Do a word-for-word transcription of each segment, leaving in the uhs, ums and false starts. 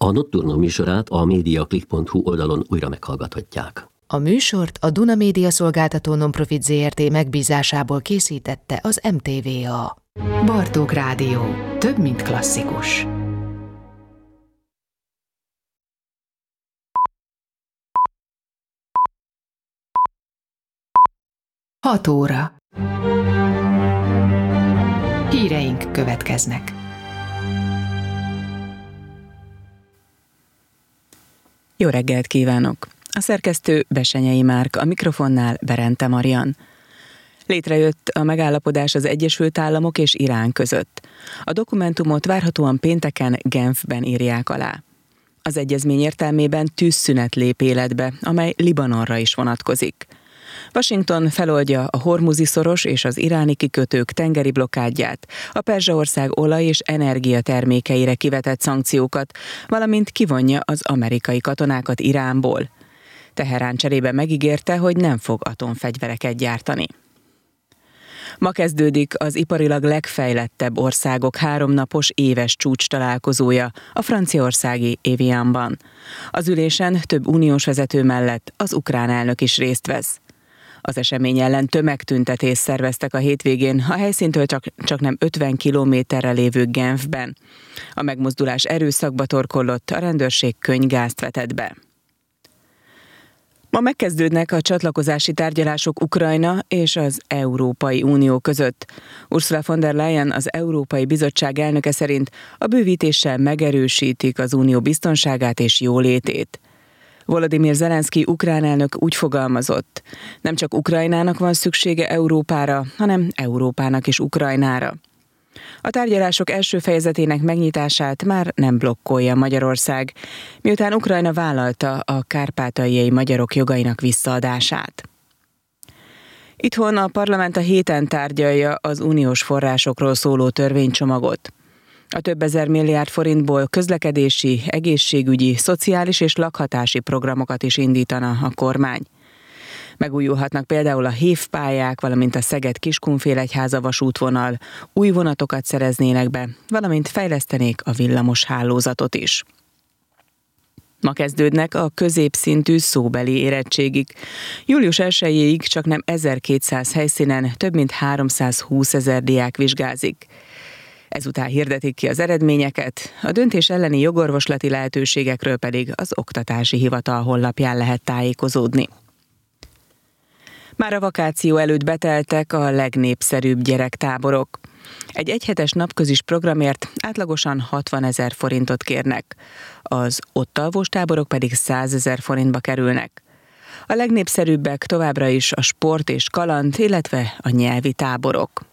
A Nocturno műsorát a mediaclick pont hu oldalon újra meghallgathatják. A műsort a Duna Média Szolgáltató Nonprofit zé er té megbízásából készítette az em té vé á. Bartók Rádió. Több, mint klasszikus. Hat óra. Híreink következnek. Jó reggelt kívánok! A szerkesztő Besenyei Márk, a mikrofonnál Berente Marian. Létrejött a megállapodás az Egyesült Államok és Irán között. A dokumentumot várhatóan pénteken Genfben írják alá. Az egyezmény értelmében tűzszünet lép életbe, amely Libanonra is vonatkozik. Washington feloldja a Hormuzi-szoros és az iráni kikötők tengeri blokkádját, a Perzsaország olaj- és energiatermékeire kivetett szankciókat, valamint kivonja az amerikai katonákat Iránból. Teherán cserébe megígérte, hogy nem fog atomfegyvereket gyártani. Ma kezdődik az iparilag legfejlettebb országok háromnapos éves csúcs találkozója a franciaországi Évianban. Az ülésen több uniós vezető mellett az ukrán elnök is részt vesz. Az esemény ellen tömegtüntetést szerveztek a hétvégén, a helyszíntől csak, csak nem ötven kilométerre lévő Genfben. A megmozdulás erőszakba torkollott, a rendőrség könnygázt vetett be. Ma megkezdődnek a csatlakozási tárgyalások Ukrajna és az Európai Unió között. Ursula von der Leyen, az Európai Bizottság elnöke szerint a bővítéssel megerősítik az unió biztonságát és jólétét. Volodymyr Zelenszky ukrán elnök úgy fogalmazott: nem csak Ukrajnának van szüksége Európára, hanem Európának is Ukrajnára. A tárgyalások első fejezetének megnyitását már nem blokkolja Magyarország, miután Ukrajna vállalta a kárpátaljai magyarok jogainak visszaadását. Itthon a parlament a héten tárgyalja az uniós forrásokról szóló törvénycsomagot. A több ezer milliárd forintból közlekedési, egészségügyi, szociális és lakhatási programokat is indítana a kormány. Megújulhatnak például a hévpályák, valamint a Szeged-Kiskunfélegyháza vasútvonal, új vonatokat szereznének be, valamint fejlesztenék a villamos hálózatot is. Ma kezdődnek a középszintű szóbeli érettségik. július elsejéig csak nem ezerkétszáz helyszínen több mint háromszázhúszezer diák vizsgázik. Ezután hirdetik ki az eredményeket, a döntés elleni jogorvoslati lehetőségekről pedig az Oktatási Hivatal honlapján lehet tájékozódni. Már a vakáció előtt beteltek a legnépszerűbb gyerektáborok. Egy egyhetes napközis programért átlagosan hatvanezer forintot kérnek, az ott alvós táborok pedig százezer forintba kerülnek. A legnépszerűbbek továbbra is a sport és kaland, illetve a nyelvi táborok.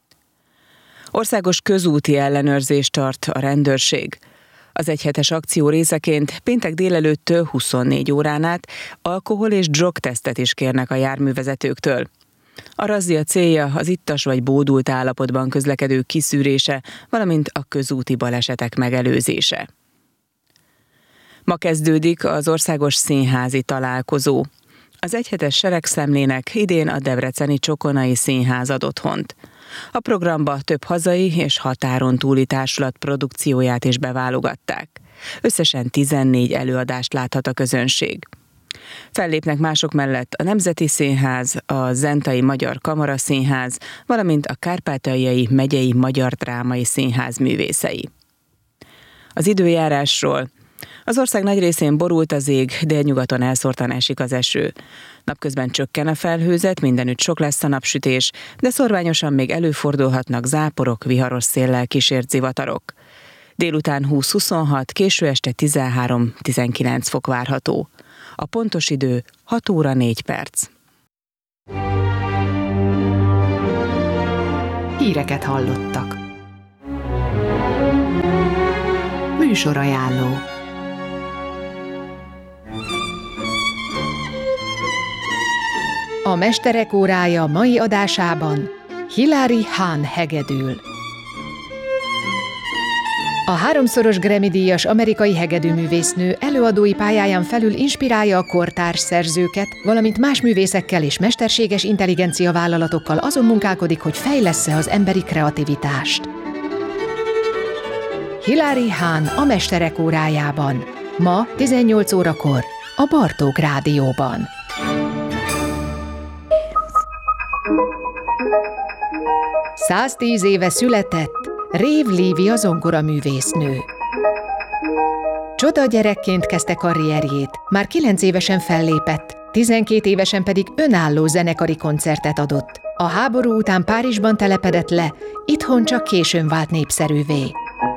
Országos közúti ellenőrzést tart a rendőrség. Az egyhetes akció részeként péntek délelőttől huszonnégy órán át alkohol- és drogtesztet is kérnek a járművezetőktől. A razzia célja az ittas vagy bódult állapotban közlekedők kiszűrése, valamint a közúti balesetek megelőzése. Ma kezdődik az országos színházi találkozó. Az egyhetes seregszemlének idén a debreceni Csokonai Színház ad otthont. A programba több hazai és határon túli társulat produkcióját is beválogatták. Összesen tizennégy előadást láthat a közönség. Fellépnek mások mellett a Nemzeti Színház, a Zentai Magyar Kamaraszínház, valamint a Kárpátaljai Megyei Magyar Drámai Színház művészei. Az időjárásról: az ország nagy részén borult az ég, délnyugaton elszórtan esik az eső. Napközben csökken a felhőzet, mindenütt sok lesz a napsütés, de szorványosan még előfordulhatnak záporok, viharos széllel kísért zivatarok. Délután húsz-huszonhat, késő este tizenhárom-tizenkilenc fok várható. A pontos idő hat óra négy perc. Híreket hallottak. Műsorajánló. A Mesterek órája mai adásában Hilary Hahn hegedül. A háromszoros Grammy-díjas amerikai hegedűművésznő előadói pályáján felül inspirálja a kortárs szerzőket, valamint más művészekkel és mesterséges intelligencia vállalatokkal azon munkálkodik, hogy fejlessze az emberi kreativitást. Hilary Hahn a Mesterek órájában. Ma tizennyolc órakor a Bartók Rádióban. száztíz éve született Rév Lívia zongoraművésznő. Csoda gyerekként kezdte karrierjét, már kilenc évesen fellépett, tizenkét évesen pedig önálló zenekari koncertet adott. A háború után Párizsban telepedett le, itthon csak későn vált népszerűvé.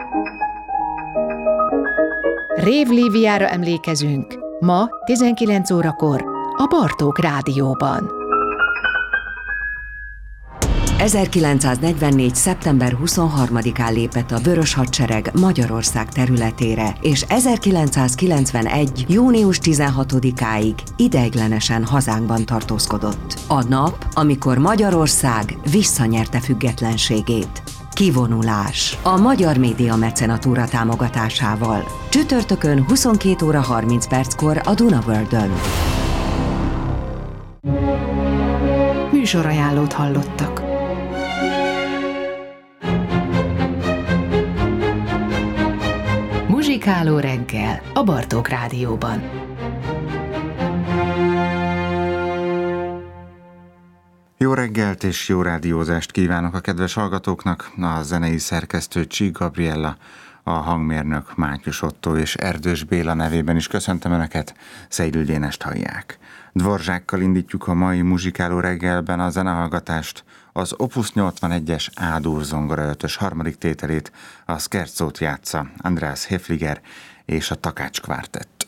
Rév Líviára emlékezünk, ma tizenkilenc órakor a Bartók Rádióban. ezerkilencszáznegyvennégy. szeptember huszonharmadikán lépett a Vörös Hadsereg Magyarország területére, és ezerkilencszázkilencvenegy. június tizenhatodikáig ideiglenesen hazánkban tartózkodott. A nap, amikor Magyarország visszanyerte függetlenségét. Kivonulás. A Magyar Média Mecenatúra támogatásával. Csütörtökön huszonkét óra harminc perckor a Duna Worldön. Műsorajánlót hallottak. Muzsikáló reggel a Bartók Rádióban. Jó reggelt és jó rádiózást kívánok a kedves hallgatóknak, a zenei szerkesztő Csík Gabriella, a hangmérnök Mátyus Ottó és Erdős Béla nevében is köszöntöm Önöket, Szeidl Dénest hallják. Dvorzsákkal indítjuk a mai muzsikáló reggelben a zenehallgatást, az Opus nyolcvanegyes A-dur zongora ötös harmadik tételét, a Scherzót játsza András Häfliger és a Takács Kvártett.